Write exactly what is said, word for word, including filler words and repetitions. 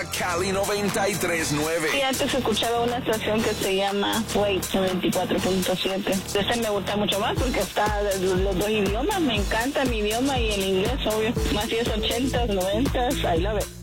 Cali noventa y tres nueve. Y antes escuchaba una estación que se llama Wait noventa y cuatro punto siete. Este me gusta mucho más porque está de los dos idiomas. Me encanta mi idioma y el inglés, obvio. Más si es ochentas, noventas, I love it.